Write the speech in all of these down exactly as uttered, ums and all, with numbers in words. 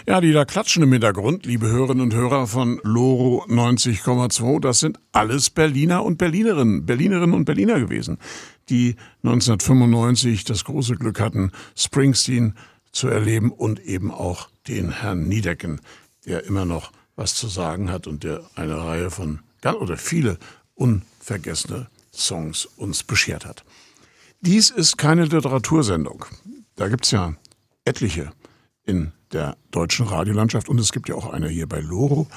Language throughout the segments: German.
Ja, die da klatschen im Hintergrund, liebe Hörerinnen und Hörer von Loro neunzig Komma zwei, das sind alles Berliner und Berlinerinnen, Berlinerinnen und Berliner gewesen, die neunzehnhundertfünfundneunzig das große Glück hatten, Springsteen zu erleben und eben auch den Herrn Niedecken, der immer noch was zu sagen hat und der eine Reihe von, oder viele unvergessene Songs uns beschert hat. Dies ist keine Literatursendung. Da gibt's ja etliche in der deutschen Radiolandschaft und es gibt ja auch eine hier bei Loro.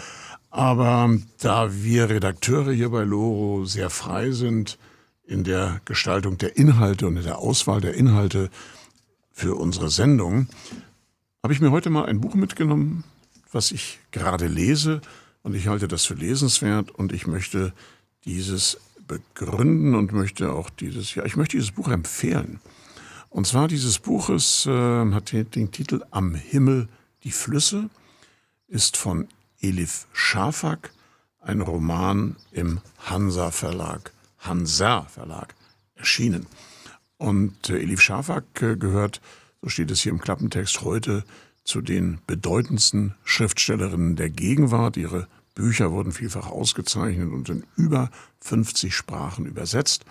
Aber da wir Redakteure hier bei Loro sehr frei sind in der Gestaltung der Inhalte und in der Auswahl der Inhalte für unsere Sendung, habe ich mir heute mal ein Buch mitgenommen, was ich gerade lese und ich halte das für lesenswert und ich möchte dieses begründen und möchte auch dieses, ja, ich möchte dieses Buch empfehlen. Und zwar dieses Buches äh, hat den, den Titel Am Himmel die Flüsse, ist von Elif Shafak, ein Roman im Hansa Verlag, Hansa Verlag erschienen. Und äh, Elif Shafak äh, gehört, so steht es hier im Klappentext, heute zu den bedeutendsten Schriftstellerinnen der Gegenwart. Ihre Bücher wurden vielfach ausgezeichnet und in über fünfzig Sprachen übersetzt.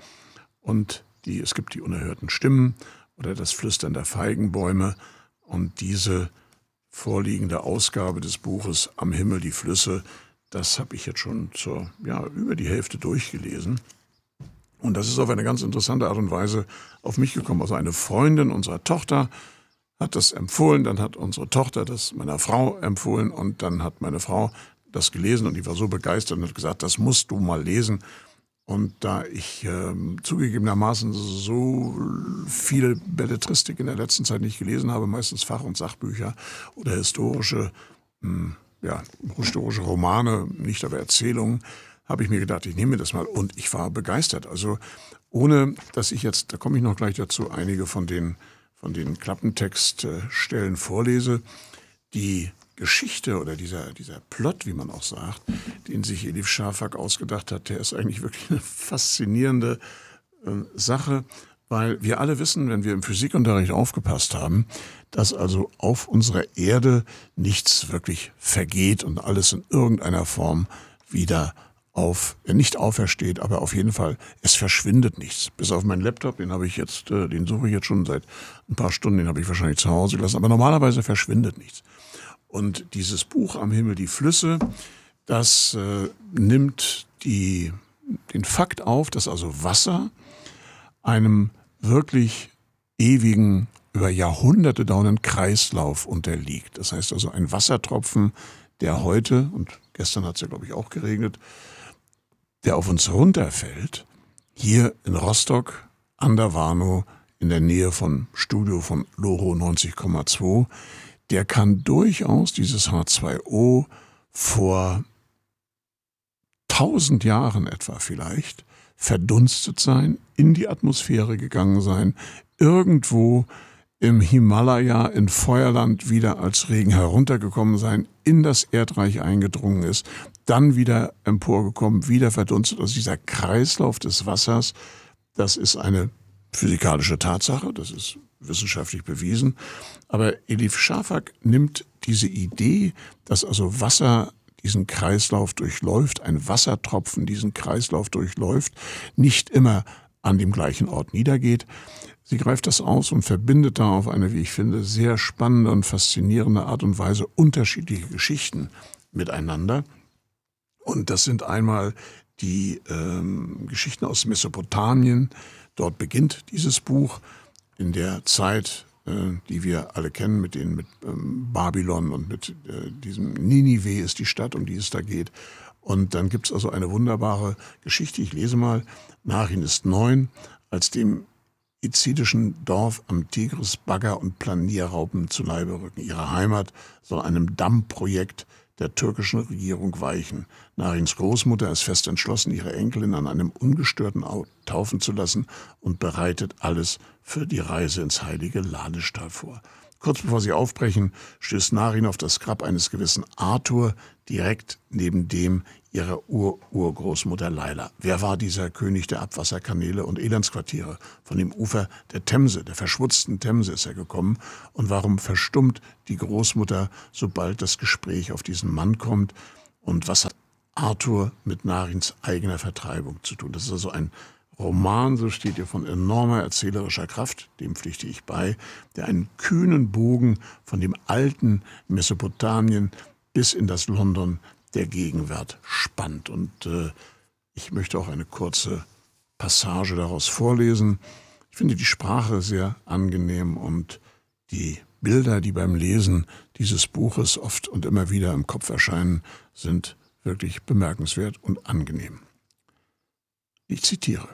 Und die, es gibt die unerhörten Stimmen oder das Flüstern der Feigenbäume. Und diese vorliegende Ausgabe des Buches Am Himmel die Flüsse, das habe ich jetzt schon zur, ja, über die Hälfte durchgelesen. Und das ist auf eine ganz interessante Art und Weise auf mich gekommen. Also eine Freundin unserer Tochter hat das empfohlen, dann hat unsere Tochter das meiner Frau empfohlen und dann hat meine Frau das gelesen und die war so begeistert und hat gesagt, das musst du mal lesen. Und da ich äh, zugegebenermaßen so viel Belletristik in der letzten Zeit nicht gelesen habe, meistens Fach- und Sachbücher oder historische, mh, ja, historische Romane, nicht aber Erzählungen, habe ich mir gedacht, ich nehme mir das mal und ich war begeistert. Also ohne, dass ich jetzt, da komme ich noch gleich dazu, einige von den, von den Klappentextstellen vorlese, die Geschichte oder dieser, dieser Plot, wie man auch sagt, den sich Elif Shafak ausgedacht hat, der ist eigentlich wirklich eine faszinierende äh, Sache, weil wir alle wissen, wenn wir im Physikunterricht aufgepasst haben, dass also auf unserer Erde nichts wirklich vergeht und alles in irgendeiner Form wieder auf, äh, nicht aufersteht, aber auf jeden Fall, es verschwindet nichts. Bis auf meinen Laptop, den habe ich jetzt, äh, den suche ich jetzt schon seit ein paar Stunden, den habe ich wahrscheinlich zu Hause gelassen, aber normalerweise verschwindet nichts. Und dieses Buch Am Himmel die Flüsse, das äh, nimmt die, den Fakt auf, dass also Wasser einem wirklich ewigen, über Jahrhunderte dauernden Kreislauf unterliegt. Das heißt also ein Wassertropfen, der heute, und gestern hat es ja glaube ich auch geregnet, der auf uns runterfällt, hier in Rostock an der Warnow in der Nähe vom Studio von Loro neunzig Komma zwei, der kann durchaus dieses H zwei O vor tausend Jahren etwa vielleicht verdunstet sein, in die Atmosphäre gegangen sein, irgendwo im Himalaya in Feuerland wieder als Regen heruntergekommen sein, in das Erdreich eingedrungen ist, dann wieder emporgekommen, wieder verdunstet. Also dieser Kreislauf des Wassers, das ist eine physikalische Tatsache, das ist wissenschaftlich bewiesen. Aber Elif Shafak nimmt diese Idee, dass also Wasser diesen Kreislauf durchläuft, ein Wassertropfen diesen Kreislauf durchläuft, nicht immer an dem gleichen Ort niedergeht. Sie greift das aus und verbindet da auf eine, wie ich finde, sehr spannende und faszinierende Art und Weise unterschiedliche Geschichten miteinander. Und das sind einmal die ähm, Geschichten aus Mesopotamien. Dort beginnt dieses Buch in der Zeit, äh, die wir alle kennen, mit den mit ähm, Babylon und mit äh, diesem Ninive ist die Stadt, um die es da geht. Und dann gibt's also eine wunderbare Geschichte. Ich lese mal. Nachhin ist neun, als dem izidischen Dorf am Tigris Bagger und Planierraupen zu Leibe rücken. Ihre Heimat soll einem Dammprojekt der türkischen Regierung weichen. Narins Großmutter ist fest entschlossen, ihre Enkelin an einem ungestörten Ort taufen zu lassen und bereitet alles für die Reise ins heilige Ladetal vor. Kurz bevor sie aufbrechen, stößt Narin auf das Grab eines gewissen Arthur, direkt neben dem ihrer Ur-Urgroßmutter Laila. Wer war dieser König der Abwasserkanäle und Elendsquartiere? Von dem Ufer der Themse, der verschmutzten Themse ist er gekommen. Und warum verstummt die Großmutter, sobald das Gespräch auf diesen Mann kommt? Und was hat Arthur mit Narins eigener Vertreibung zu tun? Das ist also ein Roman, so steht hier, von enormer erzählerischer Kraft, dem pflichte ich bei, der einen kühnen Bogen von dem alten Mesopotamien bis in das London der Gegenwart spannt. Und äh, ich möchte auch eine kurze Passage daraus vorlesen. Ich finde die Sprache sehr angenehm und die Bilder, die beim Lesen dieses Buches oft und immer wieder im Kopf erscheinen, sind wirklich bemerkenswert und angenehm. Ich zitiere.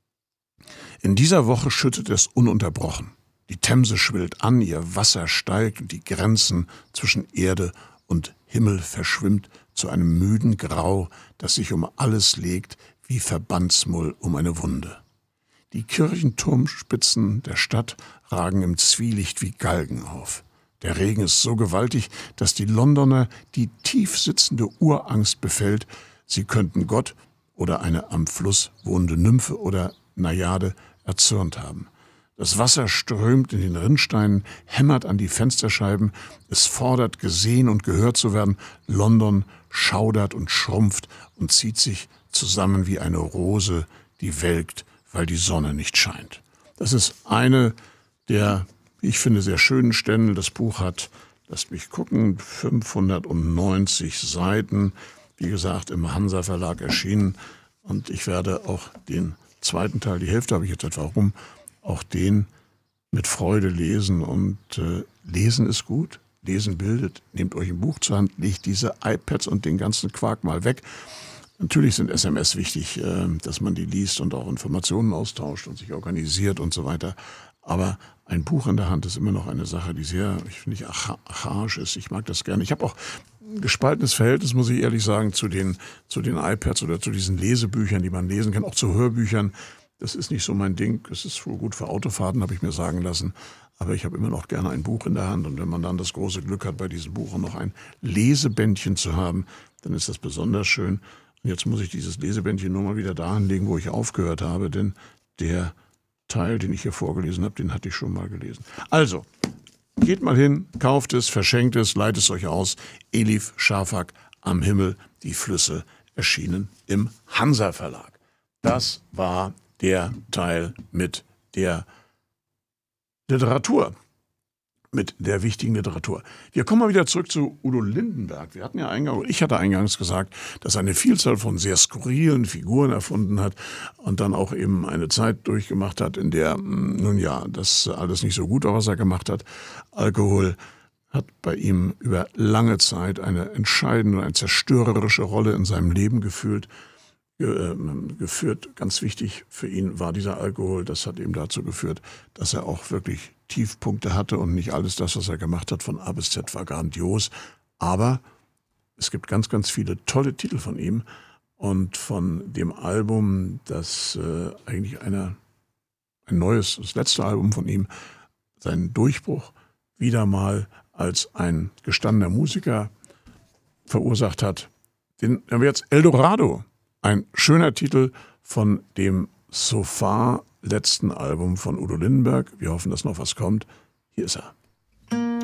In dieser Woche schüttet es ununterbrochen. Die Themse schwillt an, ihr Wasser steigt und die Grenzen zwischen Erde und Himmel verschwimmt zu einem müden Grau, das sich um alles legt wie Verbandsmull um eine Wunde. Die Kirchenturmspitzen der Stadt ragen im Zwielicht wie Galgen auf. Der Regen ist so gewaltig, dass die Londoner die tief sitzende Urangst befällt, sie könnten Gott oder eine am Fluss wohnende Nymphe oder Najade erzürnt haben. Das Wasser strömt in den Rinnsteinen, hämmert an die Fensterscheiben, es fordert, gesehen und gehört zu werden. London schaudert und schrumpft und zieht sich zusammen wie eine Rose, die welkt, weil die Sonne nicht scheint. Das ist eine der, wie ich finde, sehr schönen Stellen. Das Buch hat, lasst mich gucken, fünfhundertneunzig Seiten, wie gesagt, im Hansa Verlag erschienen. Und ich werde auch den zweiten Teil, die Hälfte habe ich jetzt etwa rum, auch den mit Freude lesen. Und äh, lesen ist gut, lesen bildet. Nehmt euch ein Buch zur Hand, legt diese iPads und den ganzen Quark mal weg. Natürlich sind S M S wichtig, äh, dass man die liest und auch Informationen austauscht und sich organisiert und so weiter. Aber ein Buch in der Hand ist immer noch eine Sache, die sehr, ich finde, ich archaisch ist. Ich mag das gerne. Ich habe auch ein gespaltenes Verhältnis, muss ich ehrlich sagen, zu den, zu den iPads oder zu diesen Lesebüchern, die man lesen kann, auch zu Hörbüchern. Das ist nicht so mein Ding. Es ist wohl gut für Autofahrten, habe ich mir sagen lassen. Aber ich habe immer noch gerne ein Buch in der Hand. Und wenn man dann das große Glück hat, bei diesem Buch noch ein Lesebändchen zu haben, dann ist das besonders schön. Und jetzt muss ich dieses Lesebändchen nur mal wieder dahin legen, wo ich aufgehört habe, denn der Teil, den ich hier vorgelesen habe, den hatte ich schon mal gelesen. Also, geht mal hin, kauft es, verschenkt es, leitet es euch aus. Elif Shafak, Am Himmel, die Flüsse, erschienen im Hansa Verlag. Das war der Teil mit der Literatur, mit der wichtigen Literatur. Wir kommen mal wieder zurück zu Udo Lindenberg. Wir hatten ja eingangs, ich hatte eingangs gesagt, dass er eine Vielzahl von sehr skurrilen Figuren erfunden hat und dann auch eben eine Zeit durchgemacht hat, in der, nun ja, das alles nicht so gut war, was er gemacht hat. Alkohol hat bei ihm über lange Zeit eine entscheidende, eine zerstörerische Rolle in seinem Leben gefühlt. geführt. Ganz wichtig für ihn war dieser Alkohol. Das hat eben dazu geführt, dass er auch wirklich Tiefpunkte hatte und nicht alles das, was er gemacht hat, von A bis Z war grandios. Aber es gibt ganz, ganz viele tolle Titel von ihm und von dem Album, das äh, eigentlich eine, ein neues, das letzte Album von ihm, seinen Durchbruch wieder mal als ein gestandener Musiker verursacht hat. Den haben wir jetzt Eldorado. Ein schöner Titel von dem so far letzten Album von Udo Lindenberg. Wir hoffen, dass noch was kommt. Hier ist er.